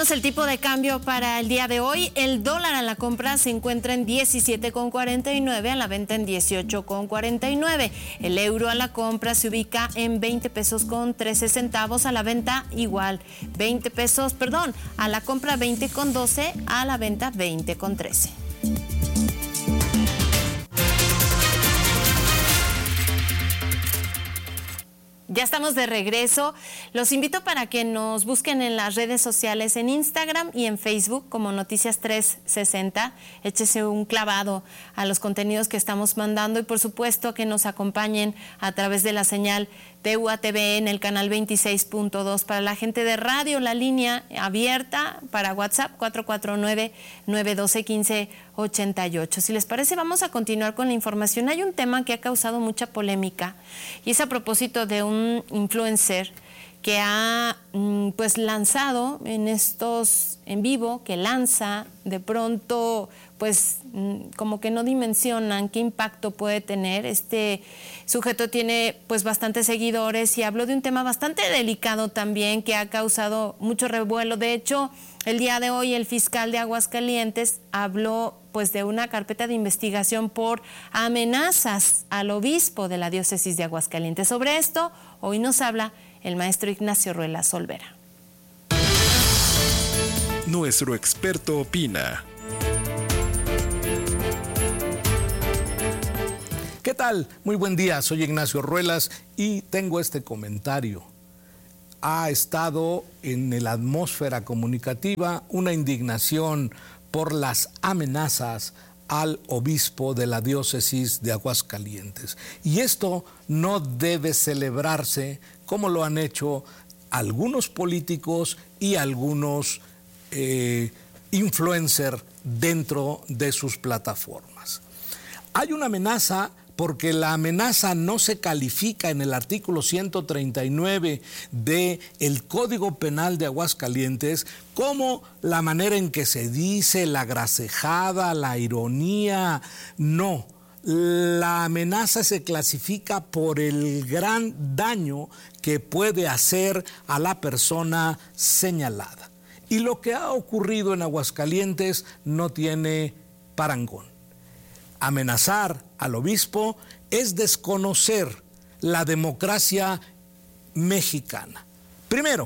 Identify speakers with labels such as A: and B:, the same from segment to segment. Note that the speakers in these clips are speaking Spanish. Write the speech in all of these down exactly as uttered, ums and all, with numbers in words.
A: Tenemos el tipo de cambio para el día de hoy. El dólar a la compra se encuentra en diecisiete con cuarenta y nueve, a la venta en dieciocho con cuarenta y nueve. El euro a la compra se ubica en veinte pesos con trece centavos, a la venta igual veinte pesos, perdón, a la compra veinte con doce, a la venta veinte con trece. Ya estamos de regreso. Los invito para que nos busquen en las redes sociales, en Instagram y en Facebook como Noticias trescientos sesenta. Échese un clavado a los contenidos que estamos mandando y por supuesto que nos acompañen a través de la señal de U A T V en el canal veintiséis punto dos. Para la gente de radio, la línea abierta para WhatsApp cuatro cuatro nueve, nueve uno dos, uno cinco ocho ocho. Si les parece, vamos a continuar con la información. Hay un tema que ha causado mucha polémica y es a propósito de un influencer que ha pues lanzado en estos en vivo, que lanza de pronto, pues como que no dimensionan qué impacto puede tener. Este sujeto tiene pues bastantes seguidores y habló de un tema bastante delicado también que ha causado mucho revuelo. De hecho, el día de hoy el fiscal de Aguascalientes habló pues de una carpeta de investigación por amenazas al obispo de la diócesis de Aguascalientes. Sobre esto, hoy nos habla el maestro Ignacio Ruelas Olvera.
B: Nuestro experto opina.
C: ¿Qué tal? Muy buen día, soy Ignacio Ruelas y tengo este comentario. Ha estado en la atmósfera comunicativa una indignación por las amenazas al obispo de la diócesis de Aguascalientes. Y esto no debe celebrarse como lo han hecho algunos políticos y algunos eh, influencers dentro de sus plataformas. Hay una amenaza porque la amenaza no se califica en el artículo ciento treinta y nueve del Código Penal de Aguascalientes como la manera en que se dice, la gracejada, la ironía. No, la amenaza se clasifica por el gran daño que puede hacer a la persona señalada. Y lo que ha ocurrido en Aguascalientes no tiene parangón. Amenazar al obispo es desconocer la democracia mexicana. Primero,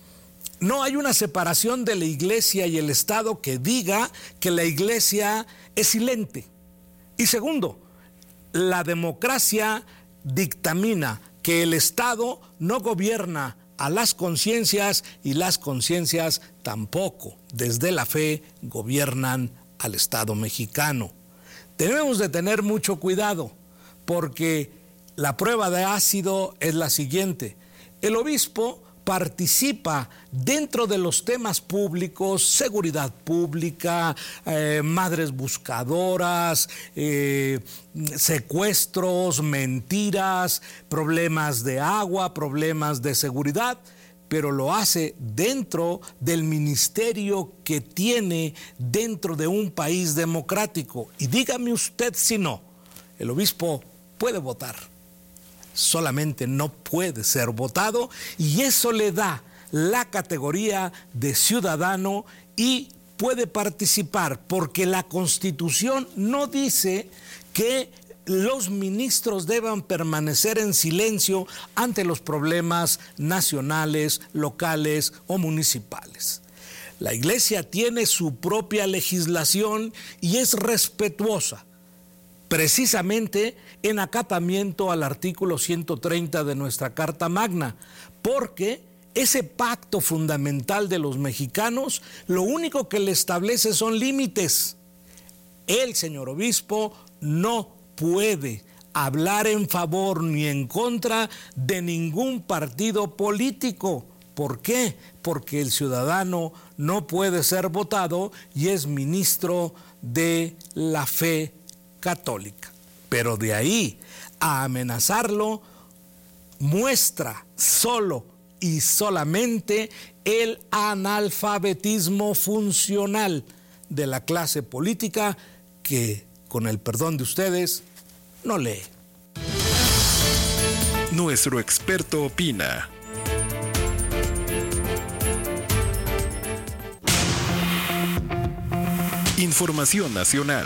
C: no hay una separación de la iglesia y el Estado que diga que la iglesia es silente. Y segundo, la democracia dictamina que el Estado no gobierna a las conciencias y las conciencias tampoco, desde la fe, gobiernan al Estado mexicano. Debemos de tener mucho cuidado porque la prueba de ácido es la siguiente. El obispo participa dentro de los temas públicos, seguridad pública, eh, madres buscadoras, eh, secuestros, mentiras, problemas de agua, problemas de seguridad, pero lo hace dentro del ministerio que tiene dentro de un país democrático. Y dígame usted si no, el obispo puede votar, solamente no puede ser votado y eso le da la categoría de ciudadano y puede participar porque la Constitución no dice que los ministros deban permanecer en silencio ante los problemas nacionales, locales o municipales. La Iglesia tiene su propia legislación y es respetuosa, precisamente en acatamiento al artículo ciento treinta de nuestra Carta Magna, porque ese pacto fundamental de los mexicanos, lo único que le establece son límites. El señor obispo no puede hablar en favor ni en contra de ningún partido político. ¿Por qué? Porque el ciudadano no puede ser votado y es ministro de la fe católica. Pero de ahí a amenazarlo muestra solo y solamente el analfabetismo funcional de la clase política que, con el perdón de ustedes, no lee.
B: Nuestro experto opina. Información nacional.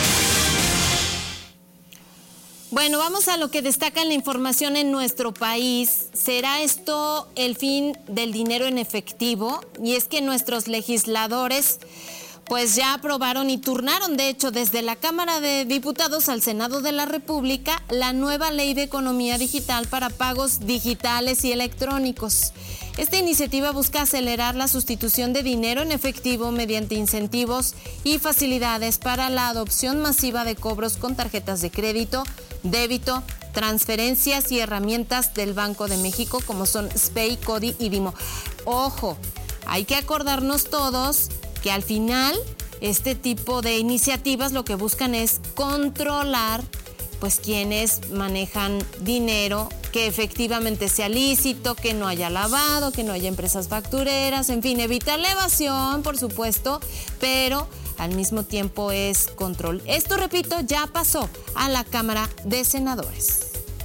A: Bueno, vamos a lo que destaca en la información en nuestro país. ¿Será esto el fin del dinero en efectivo? Y es que nuestros legisladores pues ya aprobaron y turnaron, de hecho, desde la Cámara de Diputados al Senado de la República, la nueva Ley de Economía Digital para pagos digitales y electrónicos. Esta iniciativa busca acelerar la sustitución de dinero en efectivo mediante incentivos y facilidades para la adopción masiva de cobros con tarjetas de crédito, débito, transferencias y herramientas del Banco de México como son SPEI, CODI y DIMO. Ojo, hay que acordarnos todos que al final este tipo de iniciativas lo que buscan es controlar pues quienes manejan dinero, que efectivamente sea lícito, que no haya lavado, que no haya empresas factureras, en fin, evitar la evasión, por supuesto, pero al mismo tiempo es control. Esto, repito, ya pasó a la Cámara de Senadores.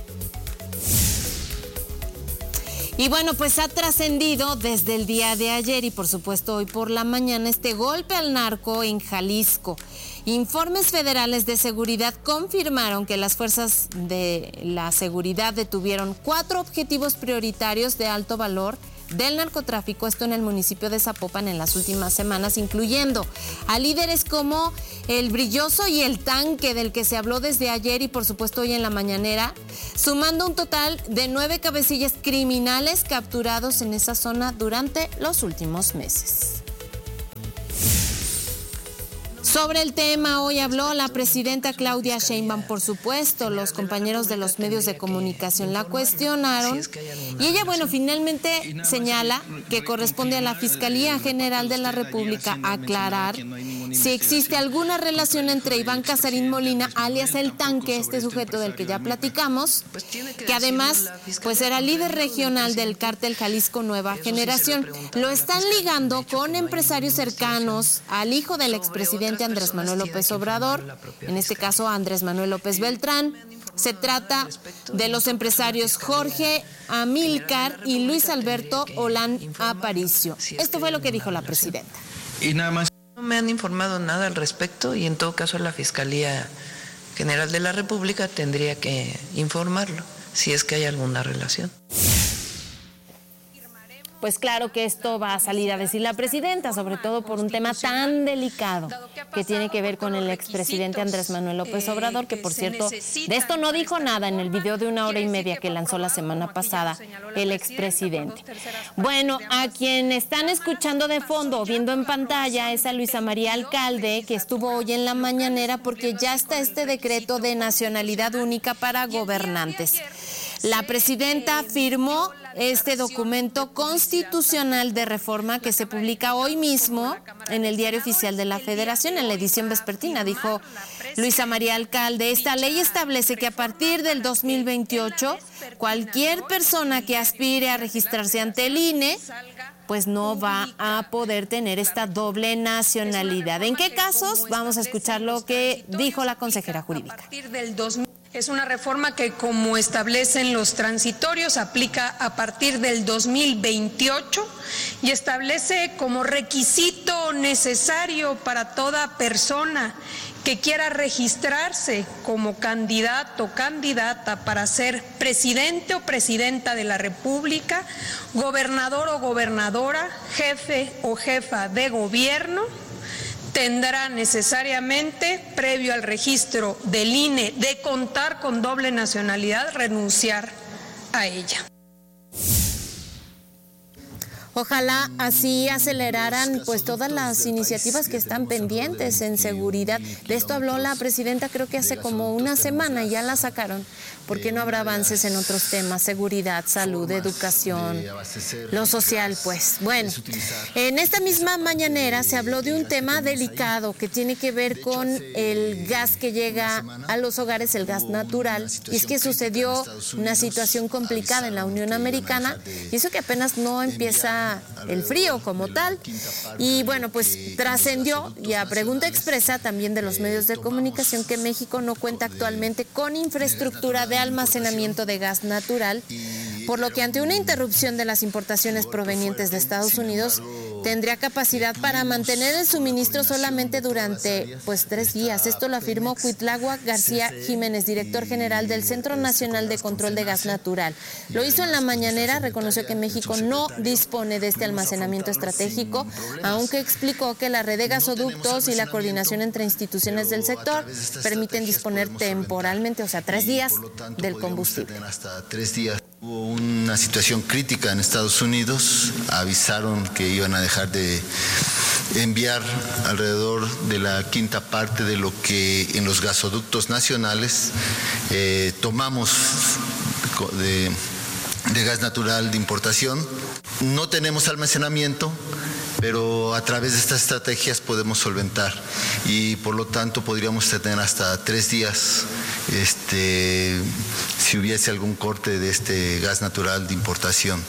A: Y bueno, pues ha trascendido desde el día de ayer y por supuesto hoy por la mañana este golpe al narco en Jalisco. Informes federales de seguridad confirmaron que las fuerzas de la seguridad detuvieron cuatro objetivos prioritarios de alto valor del narcotráfico, esto en el municipio de Zapopan en las últimas semanas, incluyendo a líderes como el Brilloso y el Tanque, del que se habló desde ayer y por supuesto hoy en la mañanera, sumando un total de nueve cabecillas criminales capturados en esa zona durante los últimos meses. Sobre el tema, hoy habló la presidenta Claudia Sheinbaum, por supuesto, los compañeros de los medios de comunicación la cuestionaron y ella, bueno, finalmente señala que corresponde a la Fiscalía General de la República aclarar si existe alguna relación entre Iván Casarín Molina, alias El Tanque, este sujeto del que ya platicamos, que además pues era líder regional del cártel Jalisco Nueva Generación. Lo están ligando con empresarios cercanos al hijo del expresidente Andrés Manuel López Obrador, en este caso Andrés Manuel López Beltrán. Se trata de los empresarios Jorge Amílcar y Luis Alberto Olán Aparicio. Esto fue lo que dijo la presidenta.
D: Y nada más. No me han informado nada al respecto y en todo caso la Fiscalía General de la República tendría que informarlo si es que hay alguna relación.
A: Pues claro que esto va a salir a decir la presidenta, sobre todo por un tema tan delicado que tiene que ver con el expresidente Andrés Manuel López Obrador, que por cierto, de esto no dijo nada en el video de una hora y media que lanzó la semana pasada el expresidente. Bueno, a quien están escuchando de fondo o viendo en pantalla es a Luisa María Alcalde, que estuvo hoy en la mañanera porque ya está este decreto de nacionalidad única para gobernantes. La presidenta firmó este documento constitucional de reforma que se publica hoy mismo en el Diario Oficial de la Federación, en la edición vespertina, dijo Luisa María Alcalde. Esta ley establece que a partir del dos mil veintiocho, cualquier persona que aspire a registrarse ante el I N E, pues no va a poder tener esta doble nacionalidad. ¿En qué casos? Vamos a escuchar lo que dijo la consejera jurídica.
E: Es una reforma que, como establecen los transitorios, aplica a partir del dos mil veintiocho y establece como requisito necesario para toda persona que quiera registrarse como candidato o candidata para ser presidente o presidenta de la República, gobernador o gobernadora, jefe o jefa de gobierno, tendrá necesariamente, previo al registro del I N E de contar con doble nacionalidad, renunciar a ella.
A: Ojalá así aceleraran pues todas las iniciativas que están pendientes en seguridad. De esto habló la presidenta creo que hace como una semana y ya la sacaron. ¿Por qué no habrá avances en otros temas? Seguridad, salud, educación, lo social, pues. Bueno, en esta misma mañanera se habló de un tema delicado que tiene que ver con el gas que llega a los hogares, el gas natural. Y es que sucedió una situación complicada en la Unión Americana y eso que apenas no empieza el frío como tal. Y bueno, pues trascendió y a pregunta expresa también de los medios de comunicación que México no cuenta actualmente con infraestructura de almacenamiento de gas natural por lo que ante una interrupción de las importaciones provenientes de Estados Unidos, tendría capacidad para mantener el suministro solamente durante pues tres días. Esto lo afirmó Cuitláhuac García Jiménez, director general del Centro Nacional de Control de Gas Natural. Lo hizo en la mañanera, reconoció que México no dispone de este almacenamiento estratégico, aunque explicó que la red de gasoductos y la coordinación entre instituciones del sector permiten disponer temporalmente, o sea, tres días del combustible.
F: Hasta tres días. Hubo una situación crítica en Estados Unidos, avisaron que iban a dejar de enviar alrededor de la quinta parte de lo que en los gasoductos nacionales eh, tomamos de, de gas natural de importación. No tenemos almacenamiento, pero a través de estas estrategias podemos solventar y por lo tanto podríamos tener hasta tres días este, si hubiese algún corte de este gas natural de importación.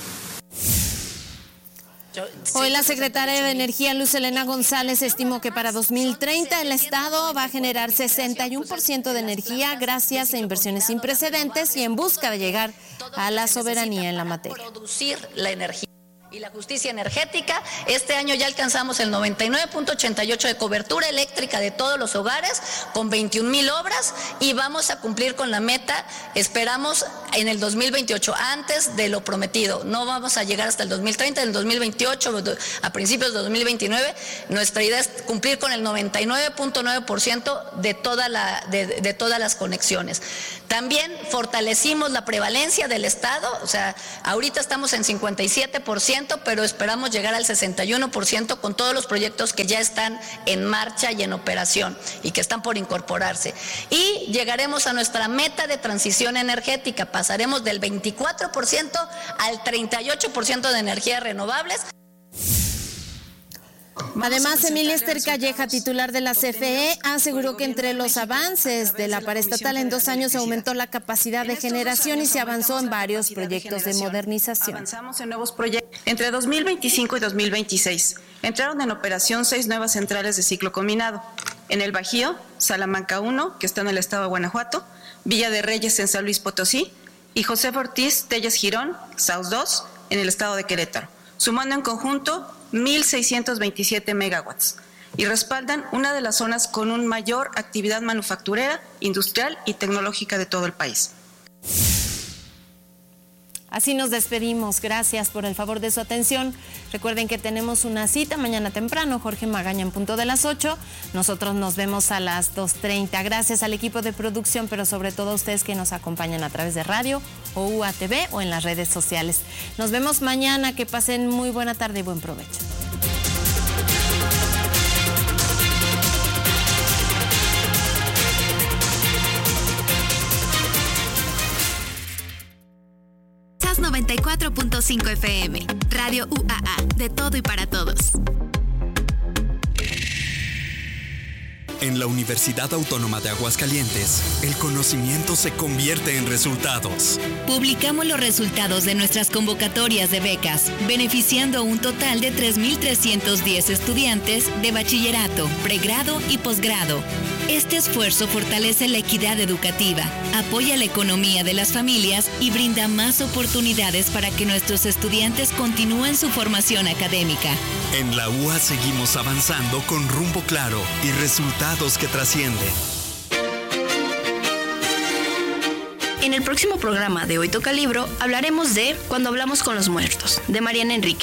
A: Hoy la secretaria de Energía, Luz Helena González, estimó que para dos mil treinta el Estado va a generar sesenta y uno por ciento de energía gracias a inversiones sin precedentes y en busca de llegar a la soberanía en la materia.
G: Producir la energía y la justicia energética. Este año ya alcanzamos el noventa y nueve punto ochenta y ocho de cobertura eléctrica de todos los hogares con veintiún mil obras y vamos a cumplir con la meta, esperamos en el dos mil veintiocho, antes de lo prometido. No vamos a llegar hasta el dos mil treinta, en el dos mil veintiocho, a principios de dos mil veintinueve, nuestra idea es cumplir con el noventa y nueve punto nueve por ciento de, toda la, de, de todas las conexiones. También fortalecimos la prevalencia del Estado, o sea, ahorita estamos en cincuenta y siete por ciento, pero esperamos llegar al sesenta y uno por ciento con todos los proyectos que ya están en marcha y en operación y que están por incorporarse. Y llegaremos a nuestra meta de transición energética, pasaremos del veinticuatro por ciento al treinta y ocho por ciento de energías renovables.
A: Además, Emilia Esther Calleja, titular de la C F E, aseguró que entre los avances de la paraestatal en dos años se aumentó la capacidad de generación y se avanzó en varios proyectos de modernización.
H: Avanzamos en nuevos proyectos. Entre dos mil veinticinco y dos mil veintiséis entraron en operación seis nuevas centrales de ciclo combinado. En el Bajío, Salamanca uno, que está en el estado de Guanajuato, Villa de Reyes en San Luis Potosí y José Ortiz Telles Girón, Saus dos, en el estado de Querétaro, sumando en conjunto mil seiscientos veintisiete megawatts y respaldan una de las zonas con una mayor actividad manufacturera, industrial y tecnológica de todo el país.
A: Así nos despedimos. Gracias por el favor de su atención. Recuerden que tenemos una cita mañana temprano, Jorge Magaña en punto de las ocho. Nosotros nos vemos a las dos treinta. Gracias al equipo de producción, pero sobre todo a ustedes que nos acompañan a través de radio o U A T V o en las redes sociales. Nos vemos mañana. Que pasen muy buena tarde y buen provecho.
I: noventa y cuatro punto cinco F M, Radio U A A, de todo y para todos.
B: En la Universidad Autónoma de Aguascalientes, el conocimiento se convierte en resultados.
J: Publicamos los resultados de nuestras convocatorias de becas, beneficiando a un total de tres mil trescientos diez estudiantes de bachillerato, pregrado y posgrado. Este esfuerzo fortalece la equidad educativa, apoya la economía de las familias y brinda más oportunidades para que nuestros estudiantes continúen su formación académica.
B: En la U A seguimos avanzando con rumbo claro y resultados que trascienden.
K: En el próximo programa de Hoy Toca Libro hablaremos de Cuando hablamos con los muertos, de Mariana Enríquez.